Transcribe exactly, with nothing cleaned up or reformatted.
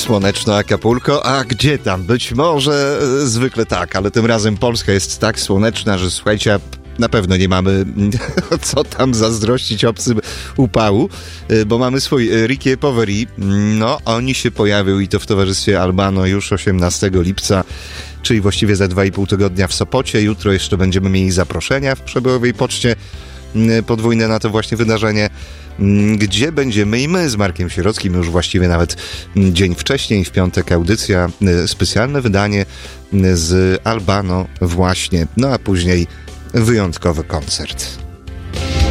Słoneczno Acapulco, a gdzie tam? Być może e, zwykle tak, ale tym razem Polska jest tak słoneczna, że słuchajcie, na pewno nie mamy co tam zazdrościć obcym upału, e, bo mamy swój e, Ricky Poveri. No, oni się pojawią i to w towarzystwie Albano już osiemnastego lipca, czyli właściwie za dwa i pół tygodnia w Sopocie. Jutro jeszcze będziemy mieli zaproszenia w Przebyłowej Poczcie podwójne na to właśnie wydarzenie, gdzie będziemy i my z Markiem Sierockim już właściwie nawet dzień wcześniej, w piątek audycja, specjalne wydanie z Albano właśnie, no a później wyjątkowy koncert.